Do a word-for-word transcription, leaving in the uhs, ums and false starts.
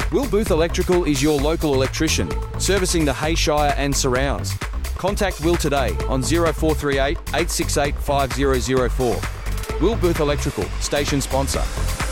Will Booth Electrical is your local electrician, servicing the Hayshire and surrounds. Contact Will today on zero four three eight, eight six eight, five zero zero four. Will Booth Electrical, station sponsor.